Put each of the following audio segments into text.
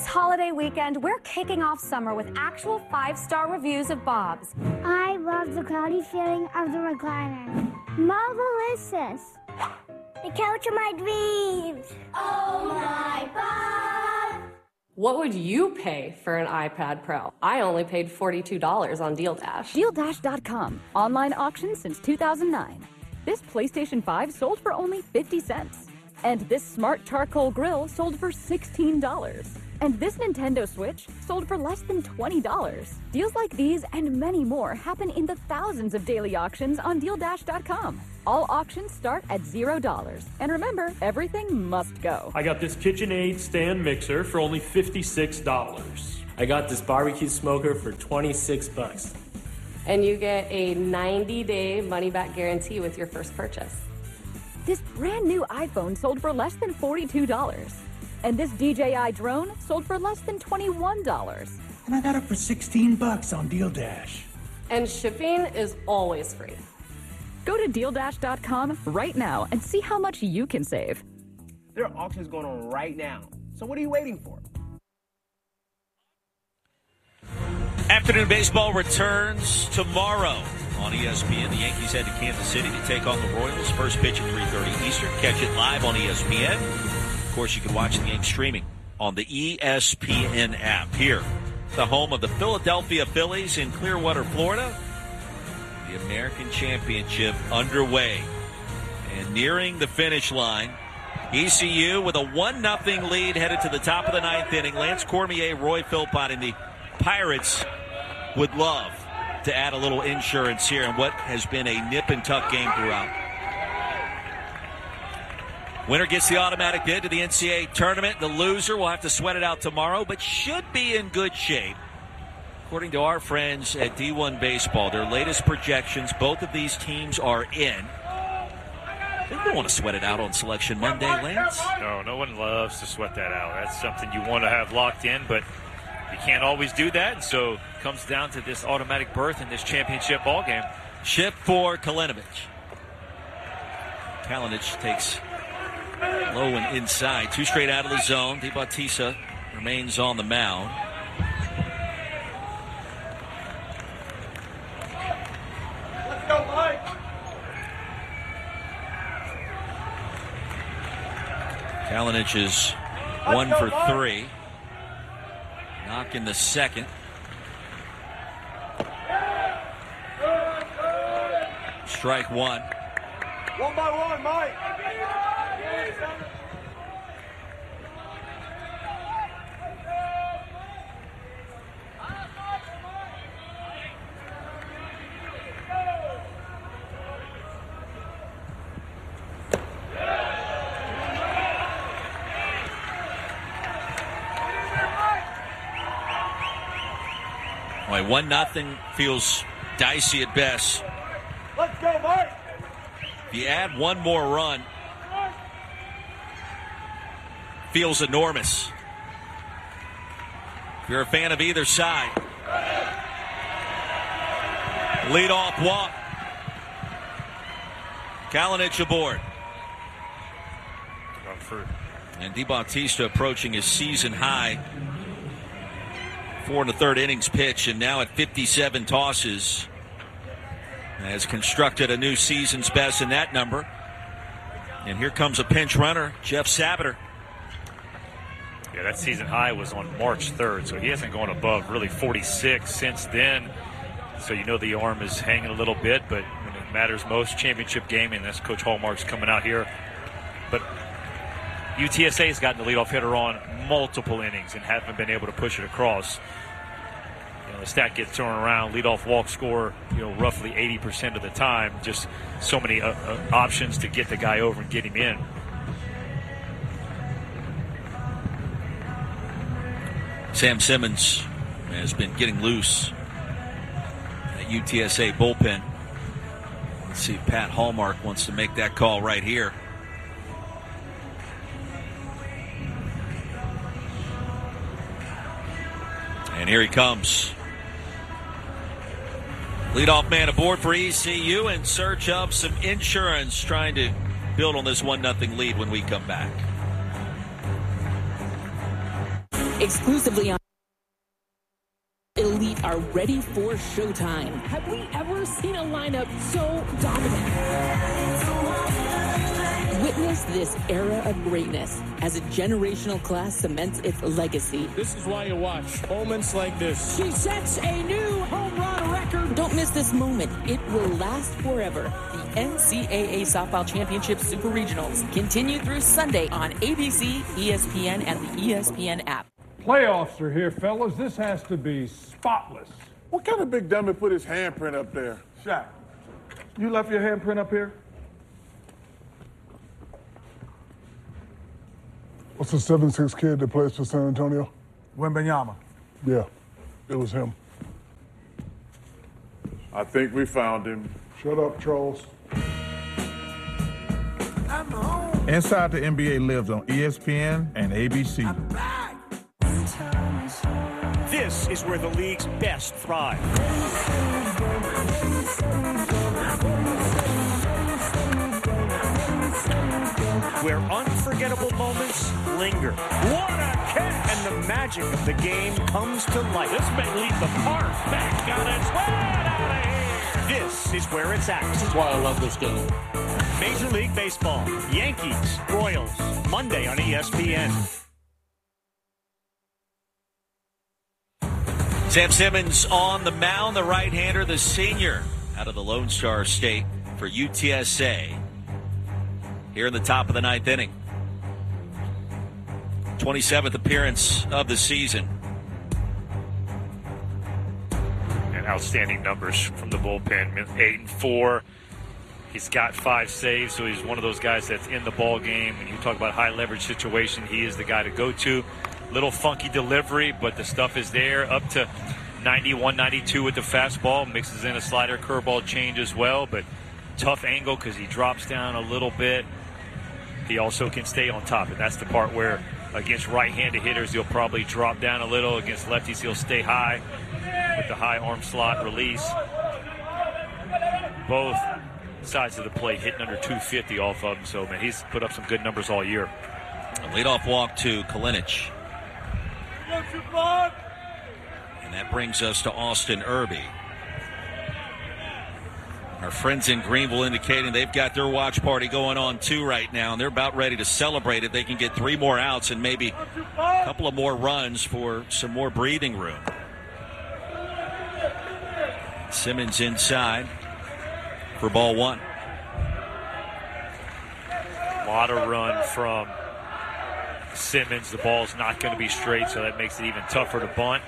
holiday weekend, we're kicking off summer with actual 5-star reviews of Bob's. I love the cloudy feeling of the recliner. Marvelicious. The couch of my dreams. Oh, my Bob. What would you pay for an iPad Pro? I only paid $42 on Deal Dash. DealDash.com. Online auction since 2009. This PlayStation 5 sold for only 50 cents. And this smart charcoal grill sold for $16. And this Nintendo Switch sold for less than $20. Deals like these and many more happen in the thousands of daily auctions on DealDash.com. All auctions start at $0. And remember, everything must go. I got this KitchenAid stand mixer for only $56. I got this barbecue smoker for $26. And you get a 90-day money-back guarantee with your first purchase. This brand new iPhone sold for less than $42. And this DJI drone sold for less than $21. And I got it for $16 on Deal Dash. And shipping is always free. Go to DealDash.com right now and see how much you can save. There are auctions going on right now. So what are you waiting for? Afternoon baseball returns tomorrow on ESPN. The Yankees head to Kansas City to take on the Royals. First pitch at 3:30 Eastern. Catch it live on ESPN. Of course, you can watch the game streaming on the ESPN app. Here, the home of the Philadelphia Phillies in Clearwater, Florida. The American Championship underway and nearing the finish line. ECU with a 1-0 lead headed to the top of the ninth inning. Lance Cormier, Roy Philpott, and the Pirates would love to add a little insurance here in what has been a nip-and-tuck game throughout. Winner gets the automatic bid to the NCAA tournament. The loser will have to sweat it out tomorrow, but should be in good shape. According to our friends at D1 Baseball, their latest projections, both of these teams are in. They don't want to sweat it out on Selection Monday, Lance. No one loves to sweat that out. That's something you want to have locked in, but you can't always do that, and so it comes down to this automatic berth in this championship ball game. Shift for Kalinovic. Kalinic takes low and inside. Two straight out of the zone. DeBautista remains on the mound. Let's go, Mike. Kalinic is 1 for 3. Knock in the second. Strike one. 1 by 1, Mike. Boy, 1-0 feels dicey at best. Let's go, Mike. If you add one more run, feels enormous. If you're a fan of either side. Leadoff walk. Kalinic aboard. And DeBautista approaching his season high. 4 1/3 innings pitch, and now at 57 tosses has constructed a new season's best in that number. And here comes a pinch runner, Jeff Sabater. Yeah, that season high was on March 3rd, so he hasn't gone above really 46 since then. So you know the arm is hanging a little bit, but when it matters most, championship game, and that's Coach Hallmark's coming out here. But UTSA has gotten the leadoff hitter on multiple innings and haven't been able to push it across. You know, the stat gets thrown around, leadoff walk score, roughly 80% of the time. Just so many options to get the guy over and get him in. Sam Simmons has been getting loose at UTSA bullpen. Let's see if Pat Hallmark wants to make that call right here. And here he comes. Leadoff man aboard for ECU in search of some insurance, trying to build on this 1-0 lead when we come back. Exclusively on Elite are ready for showtime. Have we ever seen a lineup so dominant? Witness this era of greatness as a generational class cements its legacy. This is why you watch moments like this. She sets a new home run record. Don't miss this moment. It will last forever. The NCAA Softball Championship Super Regionals continue through Sunday on ABC, ESPN, and the ESPN app. Playoffs are here, fellas. This has to be spotless. What kind of big dummy put his handprint up there? Shaq, you left your handprint up here? What's the 7'6" kid that plays for San Antonio? Wembanyama. Yeah, it was him. I think we found him. Shut up, trolls. Inside the NBA lives on ESPN and ABC. This is where the league's best thrive. Where unforgettable moments linger. What a catch! And the magic of the game comes to life. This may lead the park back on its way out of here. This is where it's at. This is why I love this game. Major League Baseball, Yankees, Royals, Monday on ESPN. Sam Simmons on the mound, the right-hander, the senior out of the Lone Star State for UTSA. Here in the top of the ninth inning. 27th appearance of the season. And outstanding numbers from the bullpen. 8-4. He's got 5 saves, so he's one of those guys that's in the ball game. When you talk about high leverage situation, he is the guy to go to. Little funky delivery, but the stuff is there. Up to 91, 92 with the fastball. Mixes in a slider, curveball change as well, but tough angle because he drops down a little bit. He also can stay on top, and that's the part where against right-handed hitters, he'll probably drop down a little. Against lefties, he'll stay high with the high arm slot release. Both sides of the plate hitting under 250 off of him, so, man, he's put up some good numbers all year. A leadoff walk to Kalinic. And that brings us to Austin Irby. Our friends in Greenville indicating they've got their watch party going on too right now, and they're about ready to celebrate it. They can get 3 more outs and maybe a couple of more runs for some more breathing room. Simmons inside for ball 1. A lot of run from Simmons. The ball's not going to be straight, so that makes it even tougher to bunt.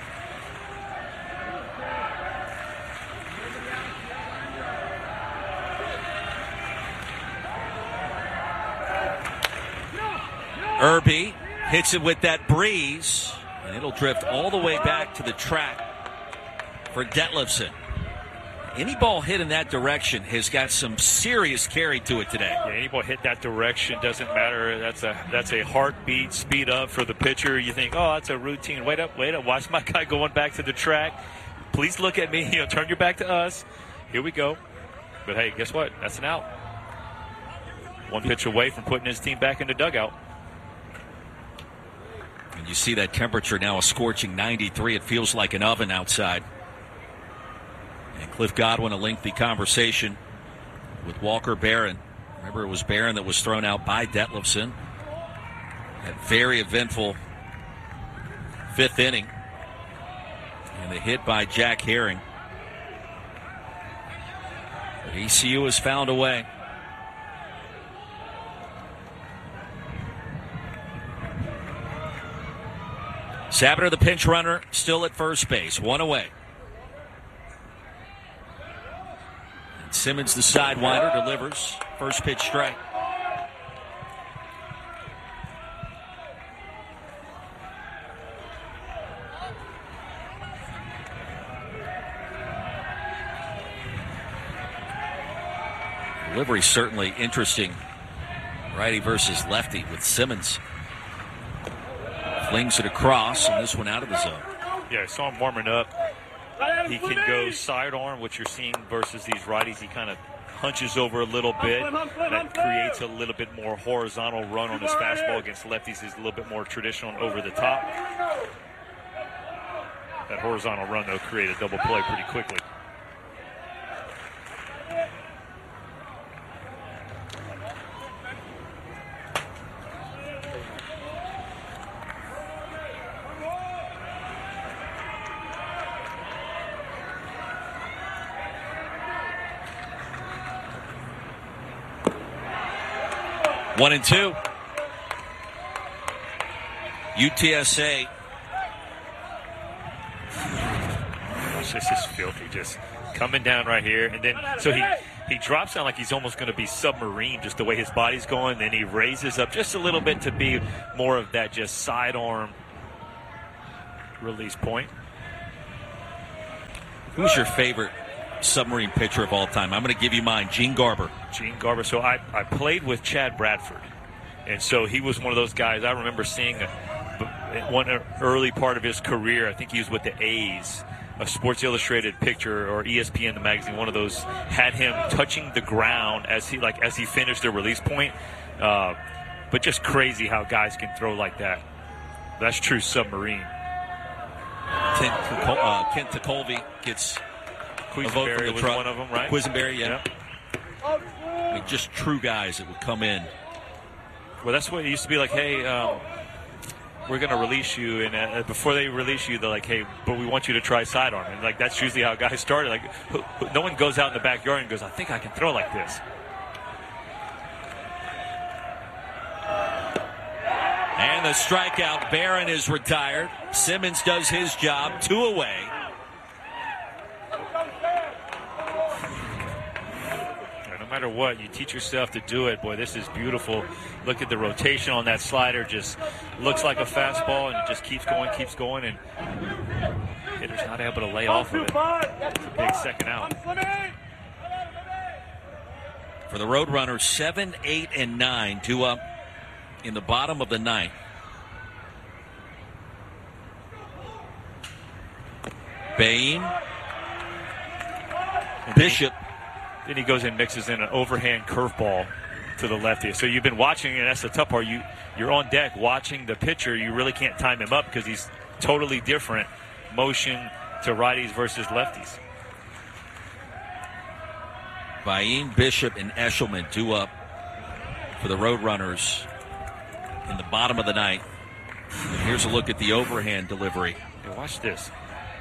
Irby hits it with that breeze, and it'll drift all the way back to the track for Detlefson. Any ball hit in that direction has got some serious carry to it today. Yeah, any ball hit that direction, doesn't matter. That's a heartbeat speed up for the pitcher. You think, oh, that's a routine. Wait up. Watch my guy going back to the track. Please look at me. Turn your back to us. Here we go. But, hey, guess what? That's an out. 1 pitch away from putting his team back in the dugout. And you see that temperature now, a scorching 93. It feels like an oven outside. And Cliff Godwin, a lengthy conversation with Walker Barron. Remember, it was Barron that was thrown out by Detlefson. That very eventful 5th inning. And the hit by Jack Herring. But ECU has found a way. Sabater, the pinch runner, still at first base. 1 away. And Simmons, the sidewinder, delivers. First pitch strike. Delivery certainly interesting. Righty versus lefty with Simmons. Flings it across, and this one out of the zone. Yeah, I saw him warming up. He can go sidearm, what you're seeing versus these righties. He kind of hunches over a little bit. That creates a little bit more horizontal run on his fastball. Against lefties, he's a little bit more traditional and over the top. That horizontal run, though, created a double play pretty quickly. One and two. UTSA. This is filthy. Just coming down right here. And then, so he drops down like he's almost going to be submarine, just the way his body's going. Then he raises up just a little bit to be more of that just sidearm release point. Who's your favorite submarine pitcher of all time? I'm going to give you mine, Gene Garber. Gene Garber. So I played with Chad Bradford, and so he was one of those guys. I remember seeing one early part of his career. I think he was with the A's. A Sports Illustrated picture, or ESPN, the magazine, one of those, had him touching the ground as he finished the release point. But just crazy how guys can throw like that. That's true submarine. Kent Tekulve gets Quisenberry was one of them, right? Quisenberry, yeah. I mean, just true guys that would come in. Well, that's what it used to be like. Hey, we're going to release you, and before they release you, they're like, hey, but we want you to try sidearm. And like that's usually how guys started. Like, no one goes out in the backyard and goes, I think I can throw like this. And the strikeout. Barron is retired. Simmons does his job. 2 away. No matter what, you teach yourself to do it. Boy, this is beautiful. Look at the rotation on that slider. Just looks like a fastball, and it just keeps going, and hitter's not able to lay off of it. It's a big second out. For the Roadrunners, 7, 8, and 9, 2 up in the bottom of the ninth. Bain. Bishop. Then he goes and mixes in an overhand curveball to the lefty. So you've been watching, and that's the tough part. You're on deck watching the pitcher. You really can't time him up because he's totally different motion to righties versus lefties. Bain, Bishop, and Eshelman 2 up for the Roadrunners in the bottom of the ninth. And here's a look at the overhand delivery. Yeah, watch this.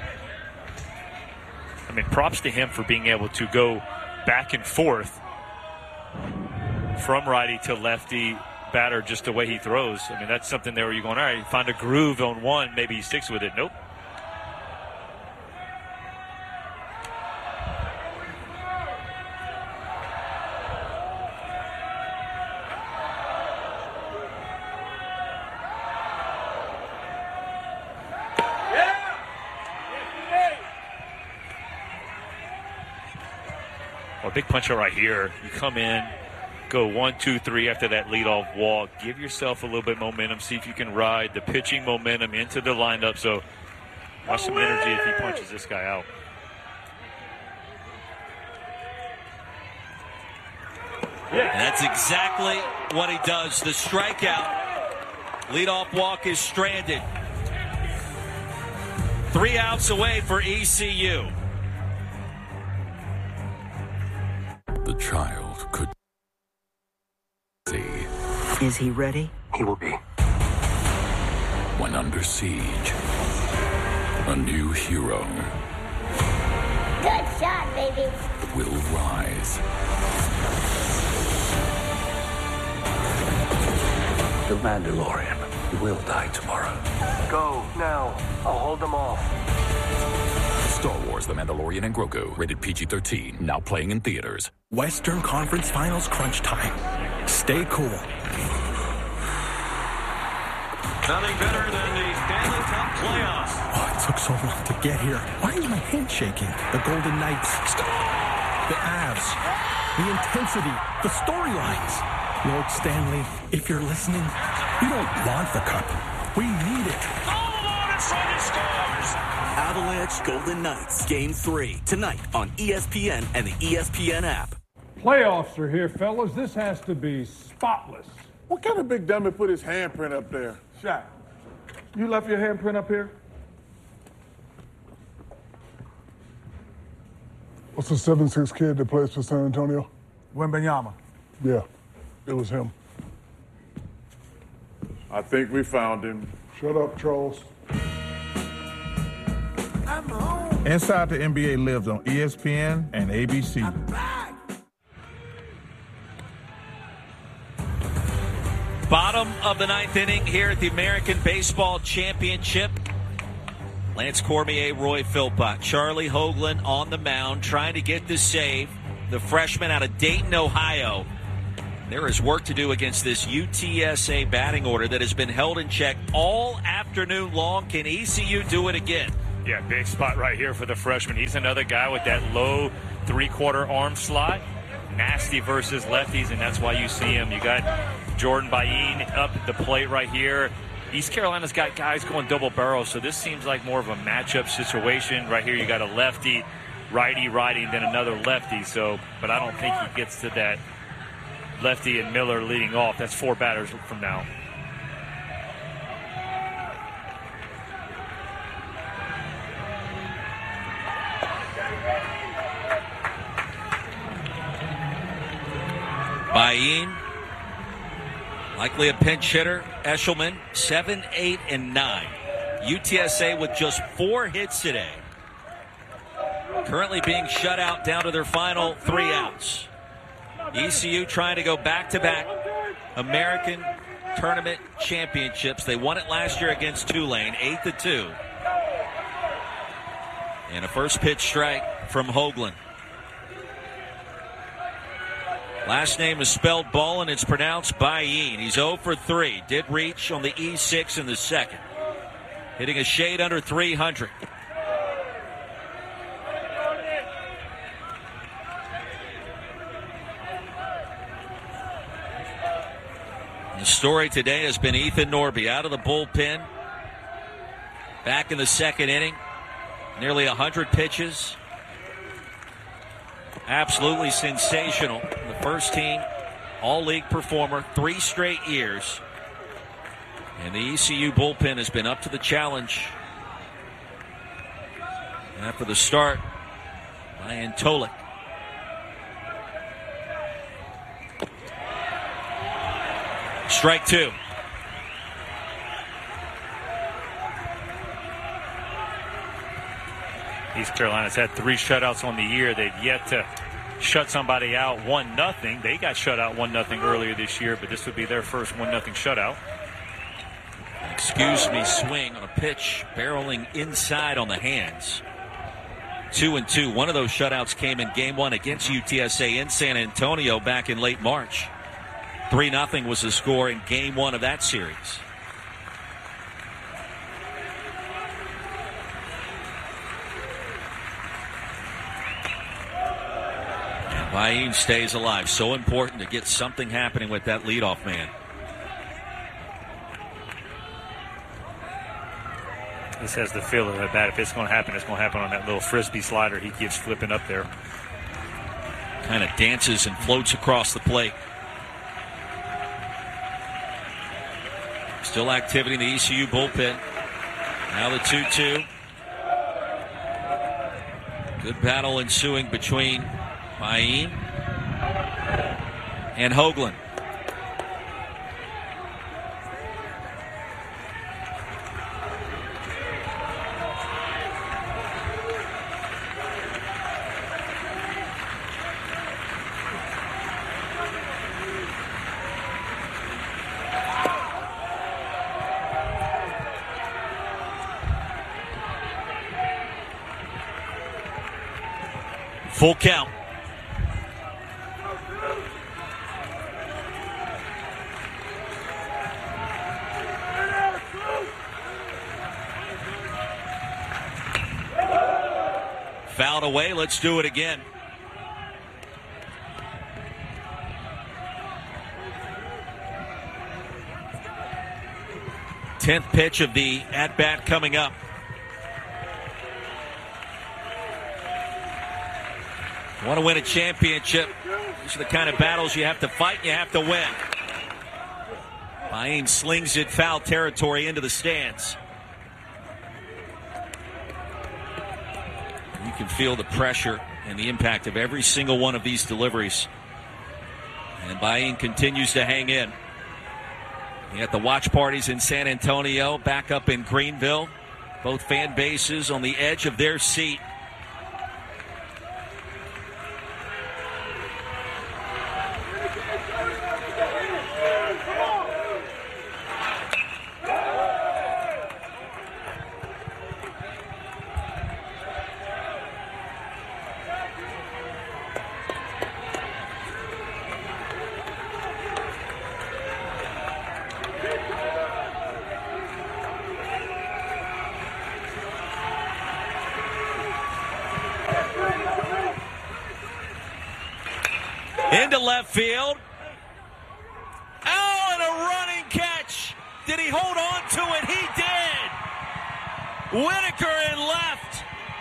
I mean, props to him for being able to go back and forth from righty to lefty batter just the way he throws. I mean, that's something there where you're going, all right, find a groove on one, maybe he sticks with it. Nope. Well, big punch out right here. You come in, go 1, 2, 3 after that leadoff walk. Give yourself a little bit of momentum. See if you can ride the pitching momentum into the lineup. So watch some energy if he punches this guy out. And that's exactly what he does. The strikeout. Leadoff walk is stranded. 3 outs away for ECU. The child could see. Is he ready? He will be. When under siege, a new hero Good shot, baby. will rise. The Mandalorian will die tomorrow. Go, now. I'll hold them off. Star Wars The Mandalorian and Grogu, rated PG-13, now playing in theaters. Western Conference Finals crunch time. Stay cool. Nothing better than the Stanley Cup playoffs. Oh, it took so long to get here. Why is my hand shaking? The Golden Knights. Stop! The Avs. The intensity. The storylines. Lord Stanley, if you're listening, we don't want the cup. We need it. All alone in front of scores. Avalanche Golden Knights, Game 3, tonight on ESPN and the ESPN app. Playoffs are here, fellas. This has to be spotless. What kind of big dummy put his handprint up there? Shaq, you left your handprint up here? What's the 7'6" kid that plays for San Antonio? Wembanyama. Yeah, it was him. I think we found him. Shut up, trolls. Inside the NBA lives on ESPN and ABC. Bottom of the ninth inning here at the American Baseball Championship. Lance Cormier, Roy Philpott, Charlie Hoagland on the mound trying to get the save. The freshman out of Dayton, Ohio. There is work to do against this UTSA batting order that has been held in check all afternoon long. Can ECU do it again? Yeah, big spot right here for the freshman. He's another guy with that low three-quarter arm slot. Nasty versus lefties, and that's why you see him. You got Jordan Bain up at the plate right here. East Carolina's got guys going double barrel, so this seems like more of a matchup situation. Right here you got a lefty, righty, and then another lefty. So, but I don't think he gets to that lefty and Miller leading off. That's 4 batters from now. Bain, likely a pinch hitter. Eshelman, 7, 8, and 9. UTSA with just 4 hits today. Currently being shut out down to their final 3 outs. ECU trying to go back-to-back American Tournament Championships. They won it last year against Tulane, 8-2. And a first pitch strike from Hoagland. Last name is spelled Ball, and it's pronounced Bain. He's 0 for 3. Did reach on the E6 in the second. Hitting a shade under 300. The story today has been Ethan Norby out of the bullpen. Back in the second inning. Nearly 100 pitches. Absolutely sensational. The first team all-league performer 3 straight years. And the ECU bullpen has been up to the challenge. After the start by Antolik. Strike 2. East Carolina's had 3 shutouts on the year. They've yet to shut somebody out 1-0. They got shut out 1-0 earlier this year, but this would be their first 1-0 shutout. Excuse me, swing on a pitch barreling inside on the hands. 2-2. One of those shutouts came in game 1 against UTSA in San Antonio back in late March. 3-0 was the score in game 1 of that series. Bain stays alive. So important to get something happening with that leadoff man. This has the feel of it that if it's going to happen, it's going to happen on that little frisbee slider he keeps flipping up there. Kind of dances and floats across the plate. Still activity in the ECU bullpen. Now the 2-2. Good battle ensuing between Bain and Hoagland. Full count. Fouled away. Let's do it again. Tenth pitch of the at-bat coming up. Want to win a championship, these are the kind of battles you have to fight and you have to win. Bain slings it foul territory into the stands. You can feel the pressure and the impact of every single one of these deliveries. And Bain continues to hang in. You got the watch parties in San Antonio, back up in Greenville. Both fan bases on the edge of their seat. Into left field. Oh, and a running catch. Did he hold on to it? He did. Whitaker in left.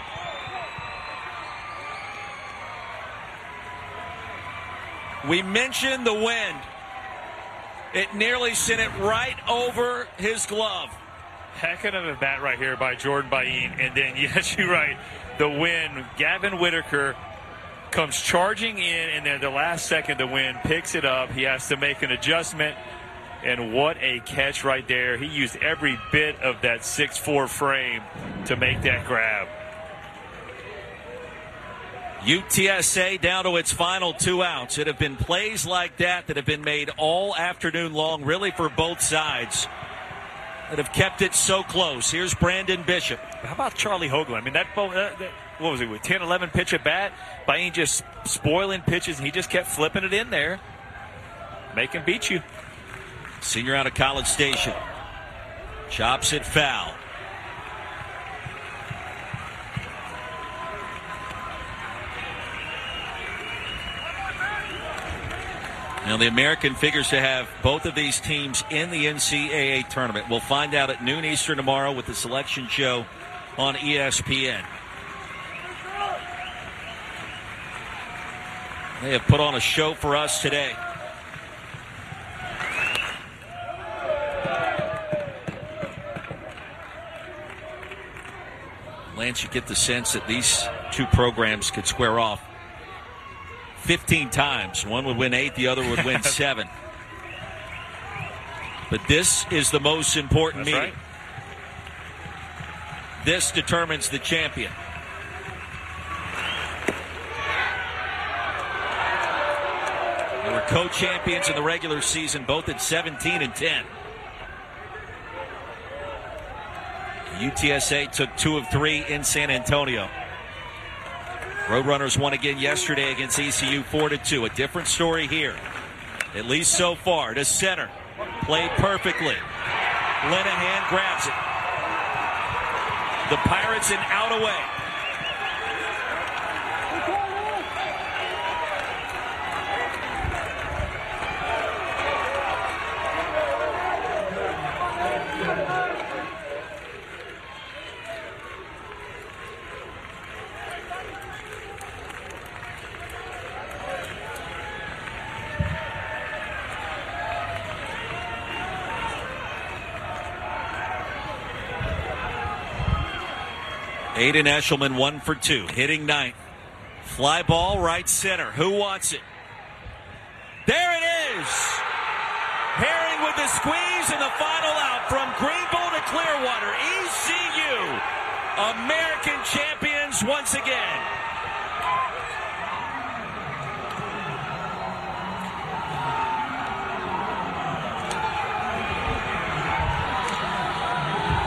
We mentioned the wind. It nearly sent it right over his glove. Heck of a bat right here by Jordan Bain. And then, yes, you're right, the wind. Gavin Whitaker comes charging in, and then the last second the wind picks it up. He has to make an adjustment, and what a catch right there. He used every bit of that 6'4" frame to make that grab. UTSA down to its final 2 outs. It have been plays like that have been made all afternoon long, really for both sides, that have kept it so close. Here's Brandon Bishop. How about Charlie Hoagland? I mean, that what was it, with 10, 11 pitch at bat? Bain just spoiling pitches, and he just kept flipping it in there. Make him beat you. Senior out of College Station. Chops it foul. Now, the American figures to have both of these teams in the NCAA tournament. We'll find out at noon Eastern tomorrow with the selection show on ESPN. They have put on a show for us today. Lance, you get the sense that these two programs could square off 15 times. One would win 8, the other would win 7. But this is the most important meeting. Right. This determines the champion. They were co-champions in the regular season, both at 17 and 10. UTSA took 2 of 3 in San Antonio. Roadrunners won again yesterday against ECU 4-2. A different story here, at least so far. To center, played perfectly. Linehan grabs it. The Pirates in out away. Aiden Eshelman 1 for 2, hitting 9th. Fly ball right center. Who wants it? There it is. Herring with the squeeze and the final out from Greenville to Clearwater. ECU, American champions once again.